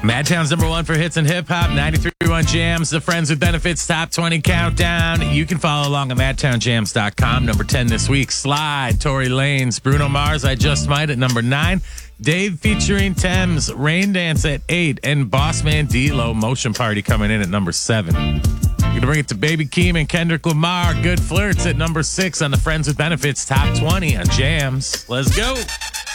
Madtown's number one for hits and hip hop, 93.1 Jams, the Friends with Benefits Top 20 Countdown. You can follow along at MadtownJams.com. Number 10 this week, Slide, Tory Lanez, Bruno Mars, I Just Might at number 9. Dave featuring Thames, Rain Dance at 8. And Bossman D-Lo, Motion Party coming in at number 7. You're going to bring it to Baby Keem and Kendrick Lamar, Good Flirts at number 6 on the Friends with Benefits Top 20 on Jams. Let's go.